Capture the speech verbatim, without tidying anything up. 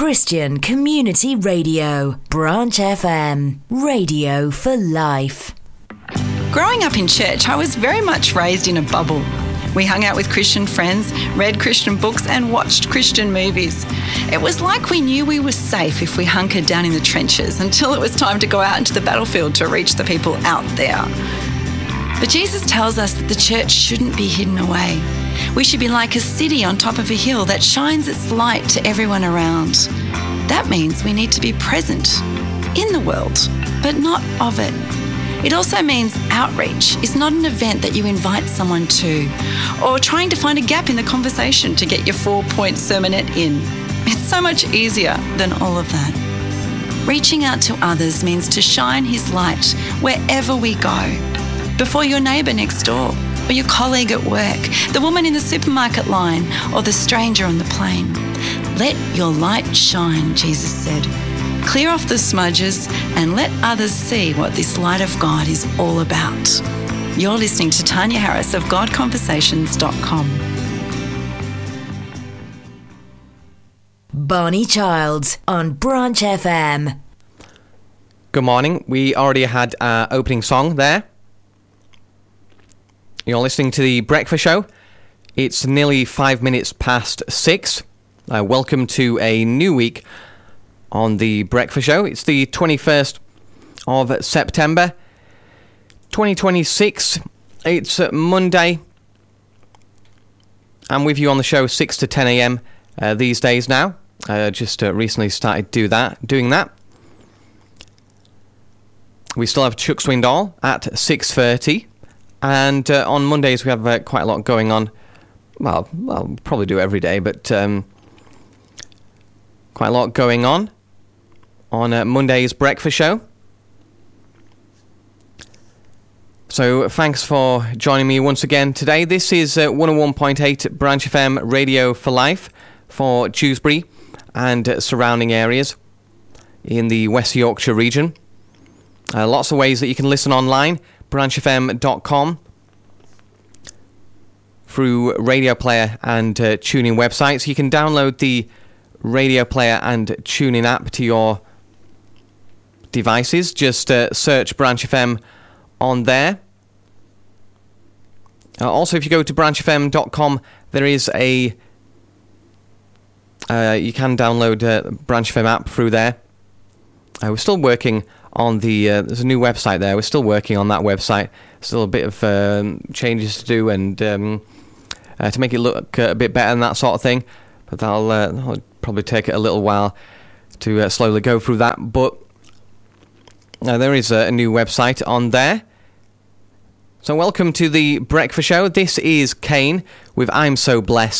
Christian Community Radio, Branch F M, radio for life. Growing up in church, I was very much raised in a bubble. We hung out with Christian friends, read Christian books and watched Christian movies. It was like we knew we were safe if we hunkered down in the trenches until it was time to go out into the battlefield to reach the people out there. But Jesus tells us that the church shouldn't be hidden away. We should be like a city on top of a hill that shines its light to everyone around. That means we need to be present in the world, but not of it. It also means outreach is not an event that you invite someone to, or trying to find a gap in the conversation to get your four-point sermonette in. It's so much easier than all of that. Reaching out to others means to shine his light wherever we go. Before your neighbour next door, or your colleague at work, the woman in the supermarket line, or the stranger on the plane. Let your light shine, Jesus said. Clear off the smudges and let others see what this light of God is all about. You're listening to Tanya Harris of God Conversations dot com. Barney Childs on Branch F M. Good morning. We already had our opening song there. You're listening to The Breakfast Show. It's nearly five minutes past six. Uh, welcome to a new week on The Breakfast Show. It's the twenty-first of September, twenty twenty-six. It's uh, Monday. I'm with you on the show six to ten a.m. Uh, these days now. I uh, just uh, recently started do that, doing that. We still have Chuck Swindoll at six thirty. And uh, on Mondays we have uh, quite a lot going on. Well, I'll probably do every day, but um, quite a lot going on on uh, Monday's Breakfast Show. So thanks for joining me once again today. This is uh, one oh one point eight Branch F M Radio for Life for Dewsbury and uh, surrounding areas in the West Yorkshire region. Uh, lots of ways that you can listen online. branch f m dot com through Radio Player and uh, TuneIn websites. You can download the Radio Player and TuneIn app to your devices. Just uh, search Branch F M on there. Uh, also, if you go to branch f m dot com, there is a uh, you can download uh, Branch F M app through there. Uh, we're still working on the uh, there's a new website there. We're still working on that website. Still a bit of um, changes to do and um, uh, to make it look uh, a bit better and that sort of thing. But that'll, uh, that'll probably take it a little while to uh, slowly go through that. But uh, there is a, a new website on there. So welcome to the Breakfast Show. This is Kane with I'm So Blessed.